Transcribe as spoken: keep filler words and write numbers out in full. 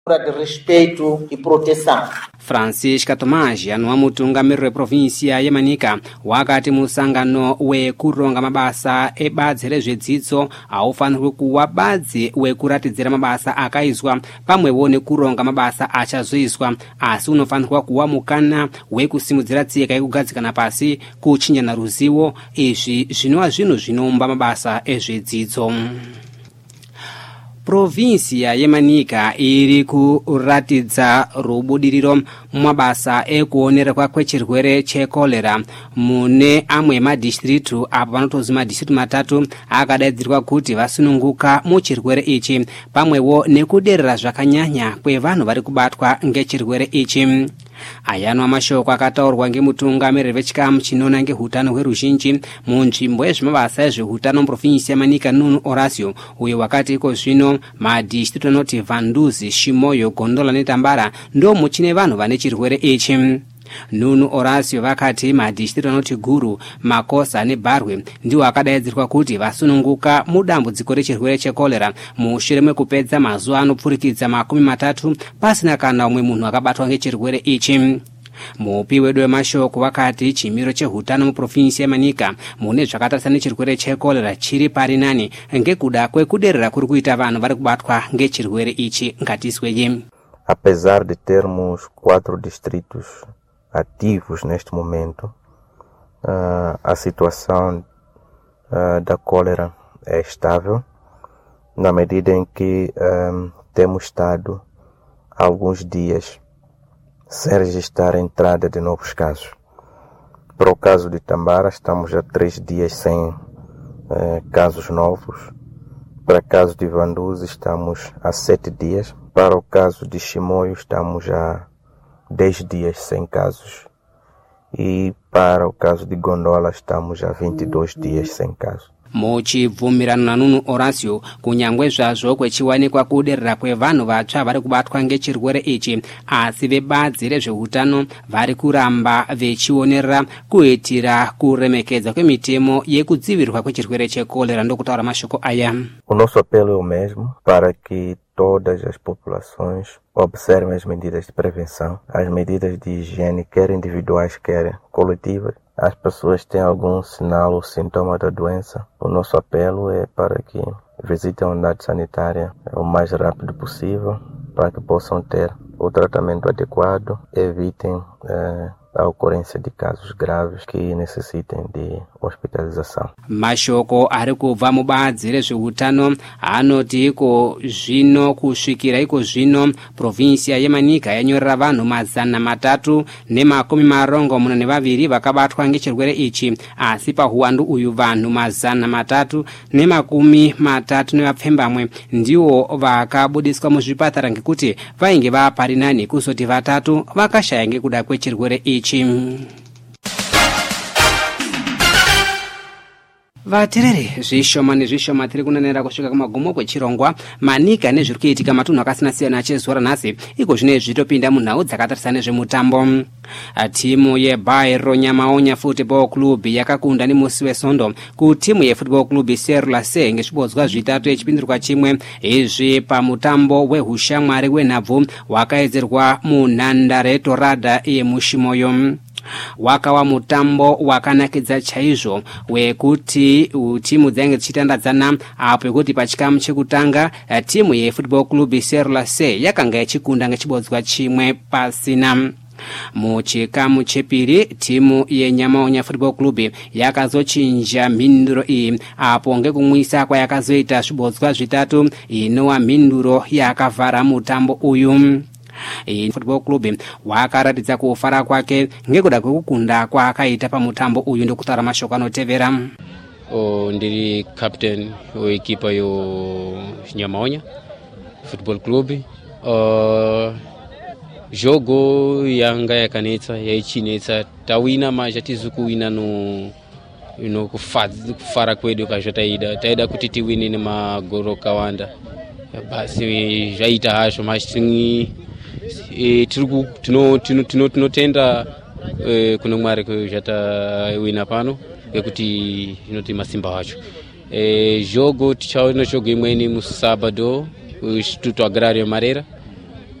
de respeito e proteção. Francisca Tomás anuwa mutungamiriro weprovinsia yemanika wakati musangano wekuronga mabasa ebadzi rezvedzidzo aufanirwe kuwa badzi wekuratidzira mabasa akaizwa pamwewo nekuronga mabasa achazoizwa, asi unofanirwa kuwa mukana wekusimudzira tsika yekugadzikana pasi kuchinyana ruzivo. Izvi zvinova zvinhu zvinomba mabasa ezvedzidzo. Provinsia yemanika iri kuratidza rubudiriro mumabasa ekuonerwa kwechirwere chekolera mune amwe madistritu apo panotozi madistritu matatu akadaidzirwa kuti vasununguka muchirwere ichi pamwewo nekuderera zvakanyanya kwevanhu vari kubatwa ngechirwere ichi. Ayano amashoko akataurwa ngemutungamiriri wechikamu chinoona ngehutano hweruzhinji munzvimbo yezvemabasa ezvehutano muprovinsi yemanika Nunu Horacio, uyo wakati iko zvino madistritu anoti Vanduzi, Shimoyo, Gondola neTambara ndo muchine vanhu vane chirwere ichi. Nunu Horacio vakati madistritu anoti Guru, Makosa neBarwe ndiwo akadaidzirwa kuti vasununguka mudambudziko rechirwere chekolera mushure mekupedza mazuva anopfurikidza makumi matatu pasina kana umwe munhu akabatwa ngechirwere ichi. Mupi wedu wemashoko wakati chimiro chehutano muprovinsi yemanika mune zvakatarisana nechirwere chekolera chiri pari nani ngekuda kwekuderera kuri kuita vanhu vari kubatwa ngechirwere ichi. Ngatisweye. Apesar de termos quatro distritos ativos neste momento, uh, a situação uh, da cólera é estável, na medida em que um, temos estado há alguns dias sem registrar a entrada de novos casos. Para o caso de Tambara, estamos há três dias sem uh, casos novos. Para o caso de Vanduzi, estamos há sete dias. Para o caso de Chimoio, estamos há dez dias sem casos. E para o caso de Gondola, estamos há vinte e dois dias sem casos. Muchibvumirano na Nunu Horacio kunyangwe zvazvo kwechiwanikwa kuderera kwevanhu vatsva vari kubatwa ngechirwere ichi, asi vebadzi rezvehutano vari kuramba vechionerera kuitira kuremekedza kwemitemo yekudzivirirwa kwechirwere chekolera. Ndokutaura mashoko aya. O nosso apelo é o mesmo, para que todas as populações observem as medidas de prevenção, as medidas de higiene, quer individuais, quer coletivas. As pessoas têm algum sinal ou sintoma da doença, o nosso apelo é para que visitem a unidade sanitária o mais rápido possível, para que possam ter o tratamento adequado, evitem eh, a ocorrência de casos graves que necessitem de hospitalização. Mashoko ari kubva mubadzi rezvehutano anoti iko zvino kusvikira iko zvino provinsia yemanika yanyorera vanhu mazana matatu nemakumi marongo muna nevaviri vakabatwa ngechirwere ichi, asi pahuwandu uyu vanhu mazana matatu nemakumi matatu nevapfembamwe ndiwo vakabudiswa muzvipatara ngekuti vainge vapari nani kuzoti vatatu vakashaya ngekuda kwechirwere ichi. Vaterere zvishoma nezvishoma tiri kunanera kusvika kumagumo kwechirongwa manika nezviri kuitika matunhu akasiyana-siyana achezuva ranhasi iko zvine zvitopinda munhau dzakatarisana nezvemutambo. Timu yeBairro Nyamaonya Football Club yakakunda nemusi weSondo kutimu yeFootball Club Serra C ngezvibodzwa zvitatu echipindirwa chimwe, izvi pamutambo wehushamwari wenhabvu wakaedzerwa munhandare Torada yemuShimoyo. Wakawa mutambo wakanakidza chaizvo wekuti timu dzainge dzichitandadzana, apo yekuti pachikamu chekutanga timu yeFootball Club Serra C yakanga ichikunda ngechibodzwa chimwe pasina. Muchikamu chepiri timu yeNyamaonya Football Club yakazochinja mhinduro iyi, apo ngekumwisa kwayakazoita zvibodzwa zvitatu inowa mhinduro yakavhara mutambo uyu. Football Club wakaratidza kufara kwake ngekuda kwekukunda kwaakaita pamutambo uyu. Ndokutaura mashoko anotevera. O ndiri captain wekipa yo Nyamaonya Football Club. Uh, jogo yanga yakanetsa yaichinetsa tawina maja tizukuwina no ino kufara kwedu kazvataida taida kuti tiwine nemagoro kawanda, basi zvaita hazvo mashini e tiri tino tino tinotenda e, kuna Mwari kuzvatawina pano ngekuti inoti masimba wacho. E, jogo tichaona jogo imweni musabado Instituto Agrário Mareira